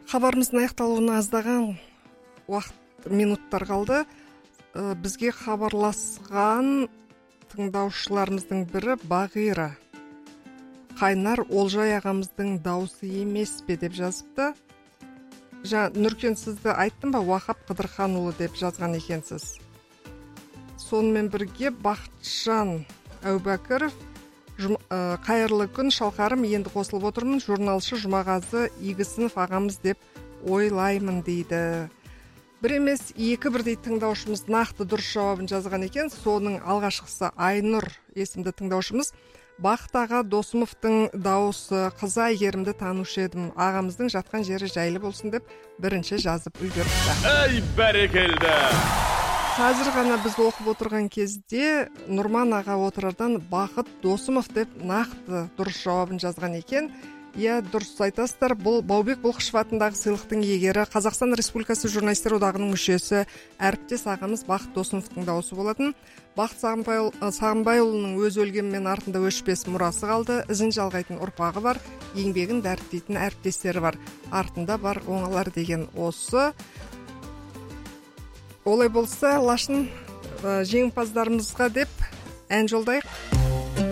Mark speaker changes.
Speaker 1: Хабарымыздың аяқталуына аздаған минуттар қалды. Бізге хабарласқан тыңдаушыларымыздың бірі Бағира. Қайнар Олжай ағамыздың дауысы емес пе деп жазыпты. Нұркен, сізді айттым ба, Уақап Қыдырханұлы деп жазған екенсіз. Сонымен бірге Бақытжан Әубәкіров, қайырлы күн шалқарым, енді қосылып отырмын, журналшы Жұмағазы Игісінов ағамыз деп ойлаймын дейді. Бір емес, екі бірдей тыңдаушымыз нақты дұрыс жауабын жазған екен. Соның алғашқысы Айнұр есімді тыңдаушымыз. Бақыт аға Досымовтың дауысы, қызы Әйгерімді танушы едім, ағамыздың жатқан жері жайлы болсын деп бірінші жазып үлгеріпті.
Speaker 2: Ей бәрекелді!
Speaker 1: Қазір ғана біз оқып отырған кезде Нұрман аға отырардан Бақыт Досымов деп нақты дұрыс жауабын жазған екен. Иә, дұрыс айтасыздар. Бұл Баубек Бұлқышев атындағы сыйлықтың иегері, Қазақстан Республикасы журналистер одағының мүшесі, әріптес ағамыз Бақыт Досымовтың дауысы болатын. Бақыт Сағынбайұлының өз өлгенмен артында өшпес мұрасы қалды. Ізін жалғайтын ұрпағы бар, еңбегін дәріптейтін әріптестері бар. Артында бар оңалар деген осы. Олай болса, Лашын жеңімпаздарымызға деп ән жолдайық.